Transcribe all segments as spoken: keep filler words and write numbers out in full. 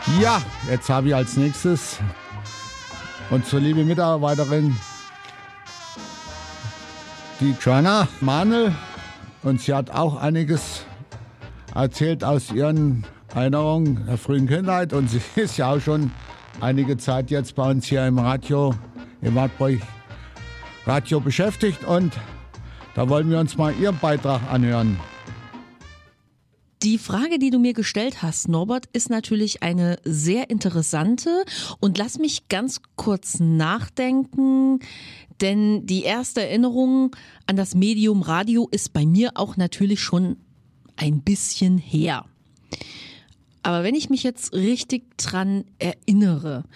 Ja, jetzt habe ich als nächstes unsere liebe Mitarbeiterin, die Joanna Mahnl. Und sie hat auch einiges erzählt aus ihren Erinnerungen der frühen Kindheit. Und sie ist ja auch schon einige Zeit jetzt bei uns hier im Radio, im Wartburg Radio beschäftigt. Und da wollen wir uns mal ihren Beitrag anhören. Die Frage, die du mir gestellt hast, Norbert, ist natürlich eine sehr interessante. Und lass mich ganz kurz nachdenken, denn die erste Erinnerung an das Medium Radio ist bei mir auch natürlich schon ein bisschen her. Aber wenn ich mich jetzt richtig dran erinnere,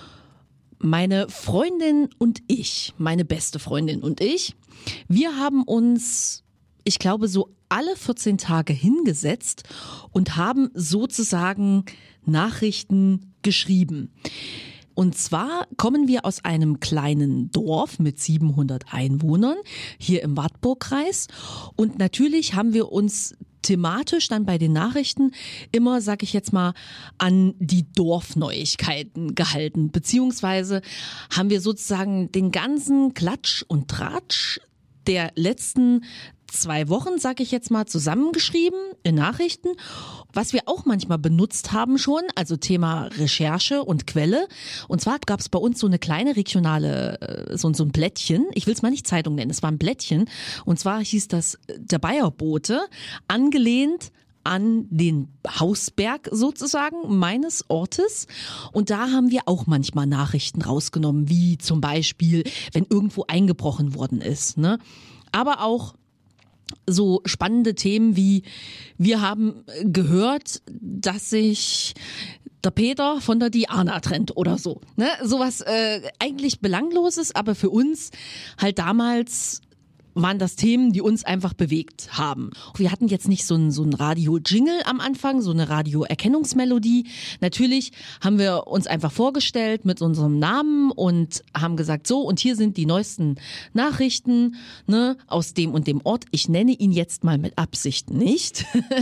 meine Freundin und ich, meine beste Freundin und ich, wir haben uns, ich glaube, so alle vierzehn Tage hingesetzt und haben sozusagen Nachrichten geschrieben. Und zwar kommen wir aus einem kleinen Dorf mit siebenhundert Einwohnern hier im Wartburgkreis. Und natürlich haben wir uns thematisch dann bei den Nachrichten immer, sag ich jetzt mal, an die Dorfneuigkeiten gehalten. Beziehungsweise haben wir sozusagen den ganzen Klatsch und Tratsch der letzten zwei Wochen, sag ich jetzt mal, zusammengeschrieben in Nachrichten, was wir auch manchmal benutzt haben schon, also Thema Recherche und Quelle. Und zwar gab es bei uns so eine kleine regionale, so, so ein Blättchen, ich will es mal nicht Zeitung nennen, es war ein Blättchen, und zwar hieß das der Bayerbote, angelehnt an den Hausberg sozusagen meines Ortes. Und da haben wir auch manchmal Nachrichten rausgenommen, wie zum Beispiel, wenn irgendwo eingebrochen worden ist, ne? Aber auch so spannende Themen wie, wir haben gehört, dass sich der Peter von der Diana trennt oder so. Ne? Sowas äh, eigentlich Belangloses, aber für uns halt damals waren das Themen, die uns einfach bewegt haben. Wir hatten jetzt nicht so ein, so ein Radio-Jingle am Anfang, so eine Radio-Erkennungsmelodie. Natürlich haben wir uns einfach vorgestellt mit unserem Namen und haben gesagt, so, und hier sind die neuesten Nachrichten, ne, aus dem und dem Ort. Ich nenne ihn jetzt mal mit Absicht nicht.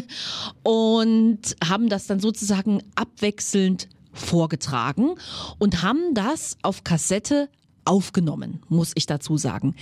Und haben das dann sozusagen abwechselnd vorgetragen und haben das auf Kassette aufgenommen, muss ich dazu sagen.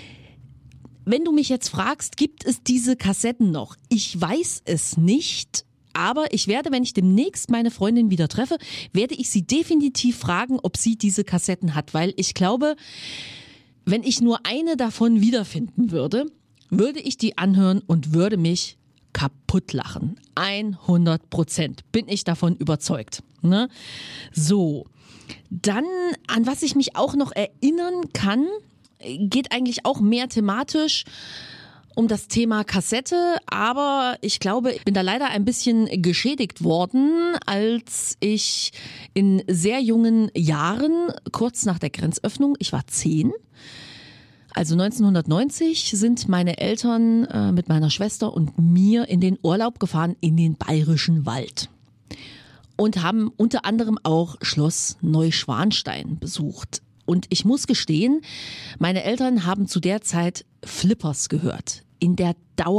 Wenn du mich jetzt fragst, gibt es diese Kassetten noch? Ich weiß es nicht, aber ich werde, wenn ich demnächst meine Freundin wieder treffe, werde ich sie definitiv fragen, ob sie diese Kassetten hat, weil ich glaube, wenn ich nur eine davon wiederfinden würde, würde ich die anhören und würde mich kaputt lachen. hundert Prozent bin ich davon überzeugt. Ne? So, dann, an was ich mich auch noch erinnern kann, geht eigentlich auch mehr thematisch um das Thema Kassette, aber ich glaube, ich bin da leider ein bisschen geschädigt worden, als ich in sehr jungen Jahren, kurz nach der Grenzöffnung, ich war zehn, also neunzehnhundertneunzig sind meine Eltern äh, mit meiner Schwester und mir in den Urlaub gefahren in den Bayerischen Wald und haben unter anderem auch Schloss Neuschwanstein besucht. Und ich muss gestehen, meine Eltern haben zu der Zeit Flippers gehört, in der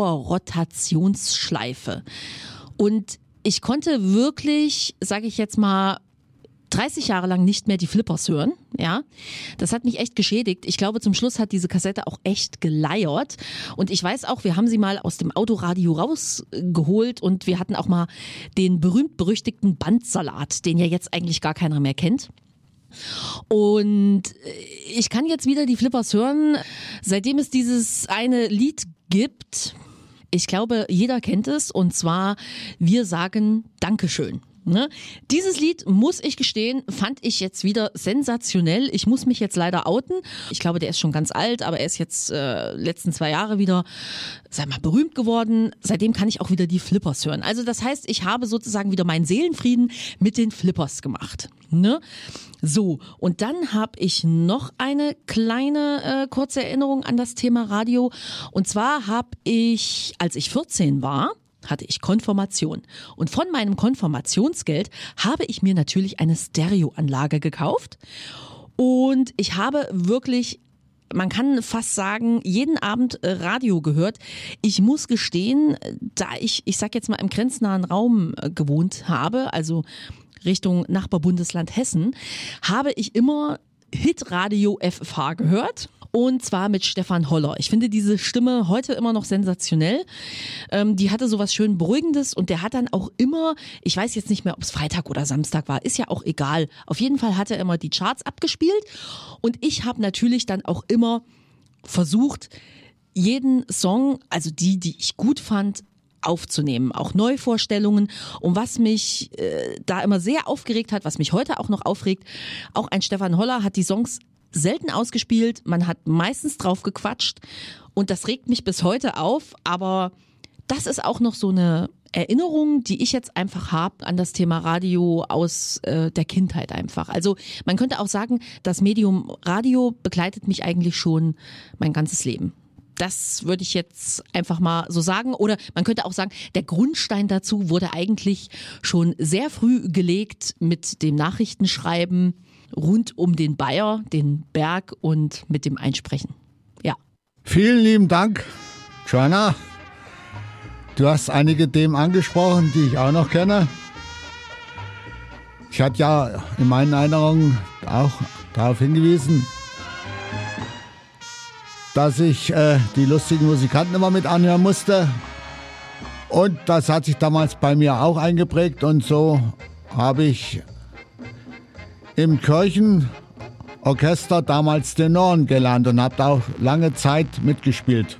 Dauerrotationsschleife. Und ich konnte wirklich, sage ich jetzt mal, dreißig Jahre lang nicht mehr die Flippers hören. Ja, das hat mich echt geschädigt. Ich glaube, zum Schluss hat diese Kassette auch echt geleiert. Und ich weiß auch, wir haben sie mal aus dem Autoradio rausgeholt und wir hatten auch mal den berühmt-berüchtigten Bandsalat, den ja jetzt eigentlich gar keiner mehr kennt. Und ich kann jetzt wieder die Flippers hören, seitdem es dieses eine Lied gibt. Ich glaube, jeder kennt es, und zwar Wir sagen Dankeschön. Ne? Dieses Lied, muss ich gestehen, fand ich jetzt wieder sensationell. Ich muss mich jetzt leider outen. Ich glaube, der ist schon ganz alt, aber er ist jetzt äh, letzten zwei Jahre wieder, sag mal, berühmt geworden. Seitdem kann ich auch wieder die Flippers hören. Also das heißt, ich habe sozusagen wieder meinen Seelenfrieden mit den Flippers gemacht. Ne? So, und dann habe ich noch eine kleine äh, kurze Erinnerung an das Thema Radio. Und zwar habe ich, als ich vierzehn war, hatte ich Konfirmation. Und von meinem Konfirmationsgeld habe ich mir natürlich eine Stereoanlage gekauft. Und ich habe wirklich man kann fast sagen, jeden Abend Radio gehört. Ich muss gestehen, da ich, ich sag jetzt mal, im grenznahen Raum gewohnt habe, also Richtung Nachbarbundesland Hessen, habe ich immer Hitradio F F H gehört. Und zwar mit Stefan Holler. Ich finde diese Stimme heute immer noch sensationell. Ähm, die hatte sowas schön Beruhigendes und der hat dann auch immer, ich weiß jetzt nicht mehr, ob es Freitag oder Samstag war, ist ja auch egal. Auf jeden Fall hat er immer die Charts abgespielt und ich habe natürlich dann auch immer versucht, jeden Song, also die, die ich gut fand, aufzunehmen, auch Neuvorstellungen. Und was mich äh, da immer sehr aufgeregt hat, was mich heute auch noch aufregt, auch ein Stefan Holler hat die Songs selten ausgespielt, man hat meistens drauf gequatscht und das regt mich bis heute auf, aber das ist auch noch so eine Erinnerung, die ich jetzt einfach habe an das Thema Radio aus äh, der Kindheit einfach. Also man könnte auch sagen, das Medium Radio begleitet mich eigentlich schon mein ganzes Leben. Das würde ich jetzt einfach mal so sagen. Oder man könnte auch sagen, der Grundstein dazu wurde eigentlich schon sehr früh gelegt mit dem Nachrichtenschreiben rund um den Bayer, den Berg und mit dem Einsprechen. Ja. Vielen lieben Dank, Joanna. Du hast einige Themen angesprochen, die ich auch noch kenne. Ich hatte ja in meinen Erinnerungen auch darauf hingewiesen, dass ich äh, die lustigen Musikanten immer mit anhören musste. Und das hat sich damals bei mir auch eingeprägt. Und so habe ich im Kirchenorchester damals Tenoren gelernt und habe da auch lange Zeit mitgespielt.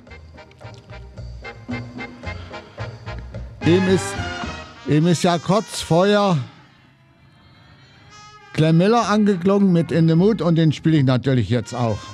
Ihm ist, ihm ist ja kurz vorher Glenn Miller angeklungen mit In the Mood und den spiele ich natürlich jetzt auch.